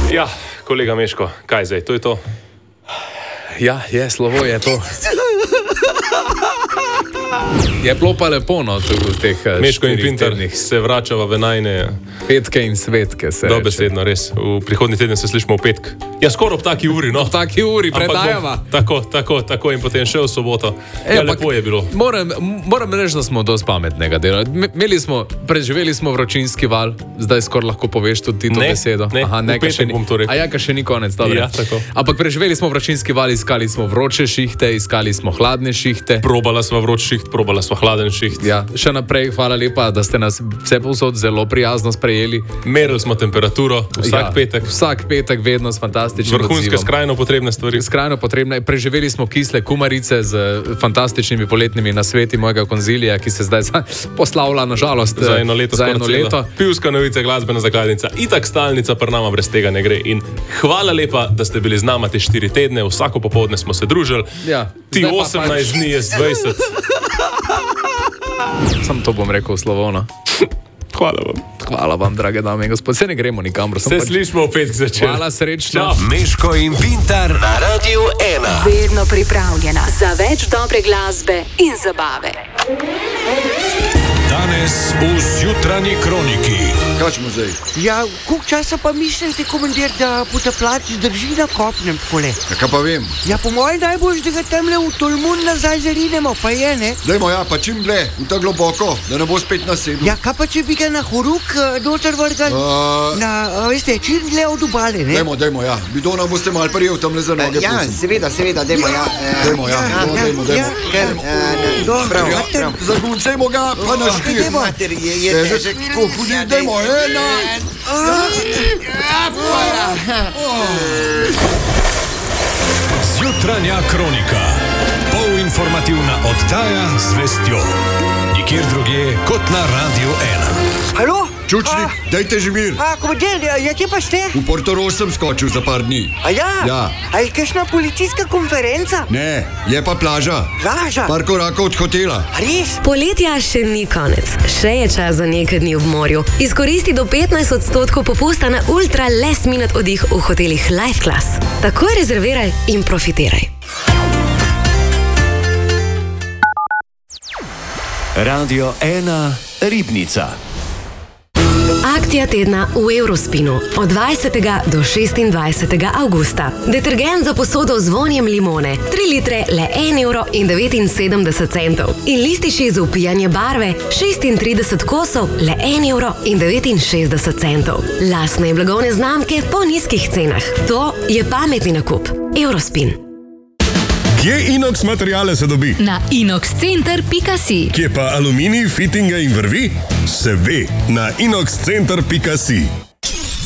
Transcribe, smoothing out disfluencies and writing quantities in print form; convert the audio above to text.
Ja, kolega Meško, kaj zdaj, to je to? Ja, je, slovo je to. Je bilo pa lepo, no, v teh Meško in Pintar se vračava v najne petke in svetke. Dobesedno, res. V prihodnji teden se slišimo v petk. Ja, skoraj ob taki uri, no. Ob taki uri, predajava. Tako in potem še v soboto. Ja, lepo je bilo. Moram reči, da smo dosti pametnega dela. Preživeli smo vročinski val, zdaj skoraj lahko poveš tudi ti to besedo. Aha, ne, petek bom to rekel. A ja, še ni konec, dobro. Ja, tako. Ampak preživeli smo vročinski val, iskali smo vroče šihte, iskali smo hladne šihte. Probala sva vroč šiht, probala sva hladen šiht. Ja, še naprej, hvala lepa, da ste nas vse povsod zelo prijazno sprejeli. Merili smo temperaturo vsak petek. Vsak petek, vedno s fantastičnim odzivom. Vrhunske, skrajno potrebne stvari. Skrajno potrebne. Preživeli smo kisle kumarice z fantastičnimi poletnimi nasveti mojega konzilija, ki se zdaj poslavlja, nažalost, za eno leto. Pivska novica, glasbena zakladnica, itak stalnica, pa nama brez tega ne gre. In hvala lepa, da ste bili z nama te 4 tedne, vsako popoldne smo se družili. Ja, ti 18 dni, jaz 20. Sam to bom rekel slovno. Hvala vam, drage dame in gospod. Se ne gremo nikamor. Se slišimo v petk začeti. Hvala, srečno. Meško in Pintar na Radiu 1. Vedno pripravljena za več dobre glasbe in zabave. Danes v Zjutranji kroniki. Kaj smo zdaj? Ja, koliko časa pa mislite, komandir, da potapljač zdrži na kopnem takole? Ja, kaj pa vem? Ja, po mojem najbolj, da ga temle v Tolmun nazaj zarinemo, pa je, ne? Dajmo, ja, pa čim ble, v ta globoko, da ne bo spet nasedel. Ja, kaj pa če bi ga na horuk noter vrgal? Veste, čim dlje od obale, ne? Dajmo, ja. Bidona boste mal prijel tamle za noge. Ja, seveda, dajmo, ja. Dajmo. Prav. Zaguncejmo ga, pa na štir. Dajmo, ena. Zjutranja kronika. Polinformativna oddaja z vestjo. Nikjer drugje kot na Radiu 1. Halo? Čučnik, dajte že mir. Komandir, ja, kje pa ste? V Portorož sem skočil za par dni. A ja? Ja. A je kakšna policijska konferenca? Ne, je pa plaža. Plaža? Par korakov od hotela. Res? Poletja še ni konec. Še je čas za nekaj dni v morju. Izkoristi do 15% popusta na ultra last minute oddih v hotelih Life Class. Takoj rezerviraj in profitiraj. Radio 1 Ribnica. Akcija tedna v Eurospinu od 20. do 26. avgusta. Detergent za posodo z vonjem limone, 3 litre le 1,79 €. In lističi za upijanje barve, 36 kosov le 1,69 €. Lastne blagovne znamke po nizkih cenah. To je pametni nakup. Eurospin. Kje inox materiale se dobi? Na inoxcenter.si. Kje pa aluminij, fitinge in vrvi? Se ve, na inoxcenter.si.